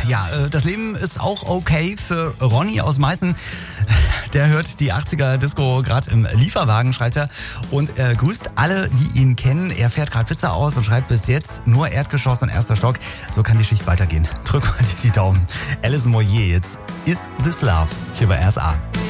Ja, das Leben ist auch okay für Ronny aus Meißen. Der hört die 80er-Disco gerade im Lieferwagen, schreibt er. Und er grüßt alle, die ihn kennen. Er fährt gerade Pizza aus und schreibt bis jetzt nur Erdgeschoss und erster Stock. So kann die Schicht weitergehen. Drück mal die Daumen. Alison Moyet, jetzt Is This Love hier bei RSA.